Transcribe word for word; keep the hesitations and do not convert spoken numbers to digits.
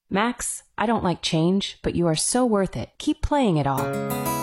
Max, I don't like change, but you are so worth it. Keep playing it all.